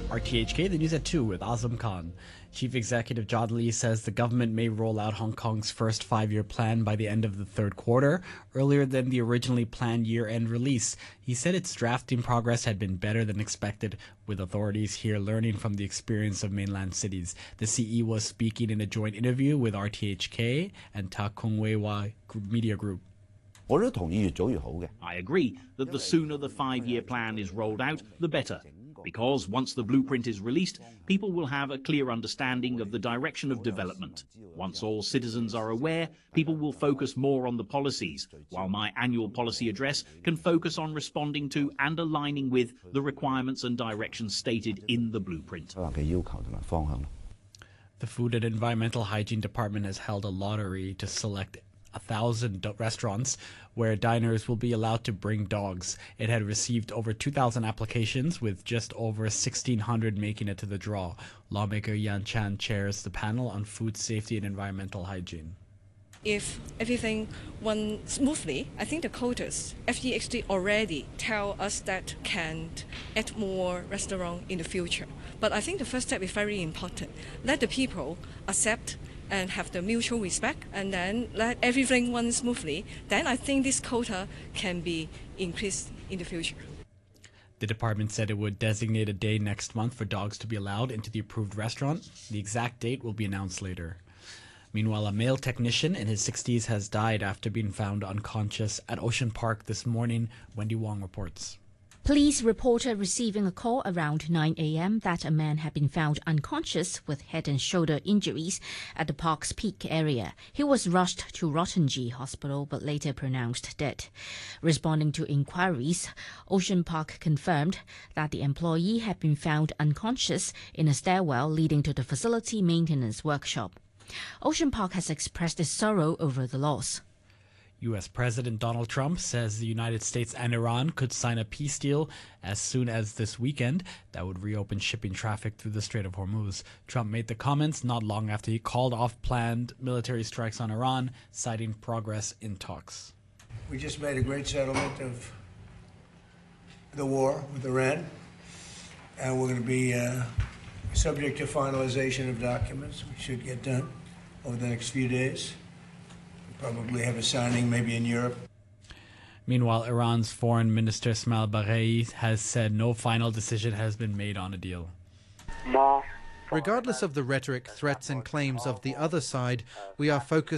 RTHK, the news at 2 with Azam Khan. Chief Executive John Lee says the government may roll out Hong Kong's first 5-year plan by the end of the third quarter, earlier than the originally planned year-end release. He said its drafting progress had been better than expected, with authorities here learning from the experience of mainland cities. The CE was speaking in a joint interview with RTHK and Ta Kung Wei Wah Media Group. I agree that the sooner the 5-year plan is rolled out, the better. Because once the blueprint is released, people will have a clear understanding of the direction of development. Once all citizens are aware, people will focus more on the policies, while my annual policy address can focus on responding to and aligning with the requirements and directions stated in the blueprint. The Food and Environmental Hygiene Department has held a lottery to select 1,000 restaurants where diners will be allowed to bring dogs. It had received over 2,000 applications, with just over 1,600 making it to the draw. Lawmaker Yan Chan chairs the panel on food safety and environmental hygiene. If everything went smoothly, I think the quotas, FEHD already tell us that can add more restaurants in the future. But I think the first step is very important. Let the people accept and have the mutual respect, and then let everything run smoothly. Then I think this quota can be increased in the future. The department said it would designate a day next month for dogs to be allowed into the approved restaurant. The exact date will be announced later. Meanwhile, a male technician in his 60s has died after being found unconscious at Ocean Park this morning. Wendy Wong reports. Police reported receiving a call around 9 a.m. that a man had been found unconscious with head and shoulder injuries at the park's peak area. He was rushed to Rottenji Hospital but later pronounced dead. Responding to inquiries, Ocean Park confirmed that the employee had been found unconscious in a stairwell leading to the facility maintenance workshop. Ocean Park has expressed its sorrow over the loss. U.S. President Donald Trump says the United States and Iran could sign a peace deal as soon as this weekend that would reopen shipping traffic through the Strait of Hormuz. Trump made the comments not long after he called off planned military strikes on Iran, citing progress in talks. We just made a great settlement of the war with Iran, and we're going to be subject to finalization of documents. We should get done over the next few days. Probably have a signing maybe in Europe. Meanwhile, Iran's Foreign Minister Ismail Baghei has said no final decision has been made on a deal. Regardless of the rhetoric, threats and claims of the other side, we are focused